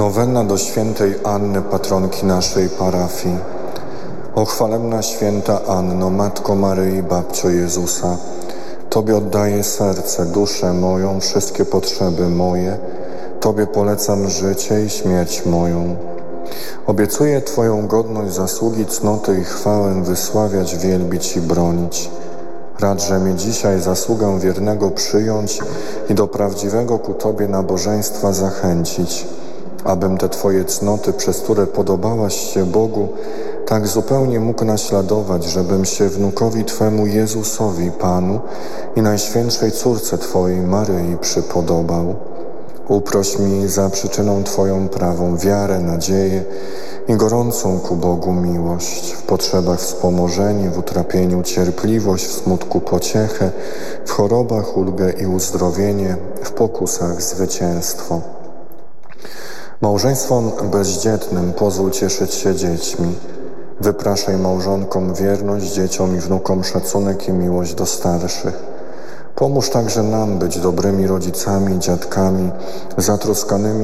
Nowenna do świętej Anny, patronki naszej parafii. O chwalebna święta Anno, Matko Maryi, babcio Jezusa, Tobie oddaję serce, duszę moją, wszystkie potrzeby moje, Tobie polecam życie i śmierć moją. Obiecuję Twoją godność, zasługi, cnoty i chwałę wysławiać, wielbić i bronić. Radże mi dzisiaj zasługę wiernego przyjąć i do prawdziwego ku Tobie nabożeństwa zachęcić, abym te Twoje cnoty, przez które podobałaś się Bogu, tak zupełnie mógł naśladować, żebym się wnukowi Twemu Jezusowi, Panu i Najświętszej Córce Twojej Maryi przypodobał. Uproś mi za przyczyną Twoją prawą wiarę, nadzieję i gorącą ku Bogu miłość, w potrzebach wspomożenie, w utrapieniu cierpliwość, w smutku pociechę, w chorobach ulgę i uzdrowienie, w pokusach zwycięstwo. Małżeństwom bezdzietnym pozwól cieszyć się dziećmi. Wypraszaj małżonkom wierność, dzieciom i wnukom szacunek i miłość do starszych. Pomóż także nam być dobrymi rodzicami, dziadkami, zatroskanymi